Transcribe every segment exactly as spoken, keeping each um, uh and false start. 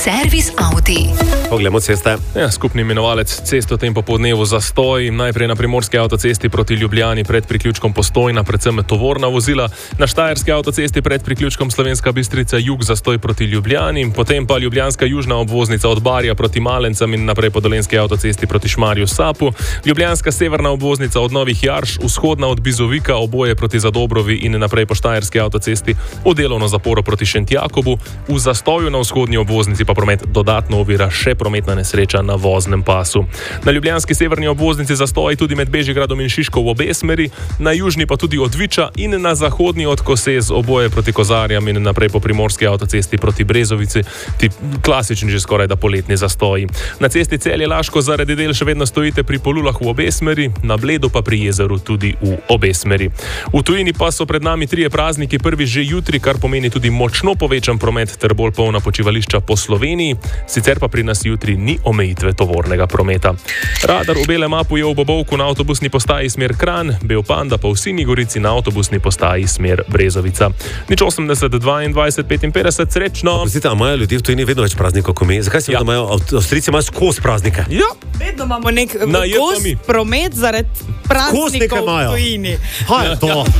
Servis Audi. Poglejmo ceste. Ja, skupni imenovalec cest v tem popoldnevu zastoj. Najprej na primorski avtocesti proti Ljubljani pred priključkom Postojna, predvsem tovorna vozila. Na štajerski avtocesti pred priključkom Slovenska Bistrica jug zastoj proti Ljubljani. Potem pa ljubljanska južna obvoznica od Barja proti Malencem in naprej po dolenski avtocesti proti Šmarju Sapu. Ljubljanska severna obvoznica od Novih Jarš, vzhodna od Bizovika, oboje proti Zadobrovi in naprej po štajerski avtocesti v delovno zaporo proti Šentjakobu. V zastoju na vzhodni obvoznici pa promet dodatno ovira še prometna nesreča na voznem pasu. Na ljubljanski severni obvoznici zastoj tudi med Bežigradom in Šiško v obe smeri, na južni pa tudi od Viča in na zahodni od Kosez, oboje proti Kozarjam in naprej po primorski avtocesti proti Brezovici, ti klasični že skoraj da poletni zastoji. Na cesti Celje-Laško zaradi del še vedno stojite pri Polulah v obe smeri, na Bledu pa pri Jezeru tudi v obe smeri. V tujini pa so pred nami trije prazniki, prvi že jutri, kar pomeni tudi močno povečan promet ter bolj polna počivališča po Sloveniji. Sicer pa pri nas jutri ni omejitve tovornega prometa. Radar v belem mapu je v Bobovku na avtobusni postaji smer Kranj, Bel Panda pa v Sinji Gorici na avtobusni postaji smer Brezovica. Nič osemdeset, dvaindvajset, petinpetdeset, srečno! Prosite, a imajo ljudje v tujini vedno več praznikov kot mi? Zakaj si ja. vedno imajo, Avstrijci imajo skozi praznike? Ja. Vedno imamo nek gost promet zaradi praznikov v tujini. Kaj je to? Ja.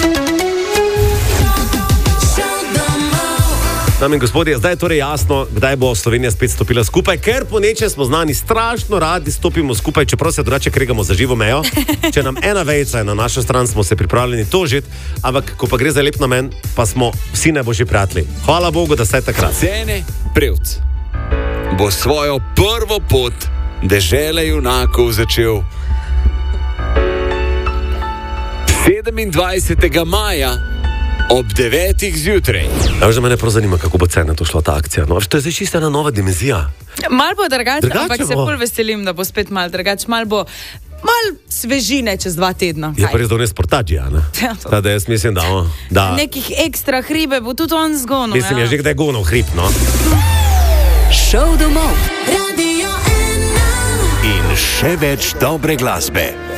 Dame in gospodje, zdaj je torej jasno, kdaj bo Slovenija spet stopila skupaj, ker po nečem smo znani strašno radi stopimo skupaj, čeprav se drugače kregamo za živo mejo. Če nam ena vejca je na našo stran, smo se pripravljeni tožiti, ampak ko pa gre za lep namen, pa smo vsi najboljši prijatelji. Hvala Bogu, da ste takrat. Cene Prevc bo svojo prvo pot dežele junakov začel sedemindvajsetega maja ob devetih zjutraj. Ja, že mene prav zanima, kako bo cena to šla ta akcija. No, to je zdaj čisto ena nova dimenzija. Mal bo drugače, ampak bo. se bolj veselim, da bo spet mal drugače. Mal bo mal svežine čez dva tedna. Je pa res do nes portađija, ne? Ja, da jaz mislim, da, da... Nekih ekstra hribe bo tudi on zgonil. Mislim, ja. je že kdaj gonil hrib, no? Šov domov. In še več dobre glasbe.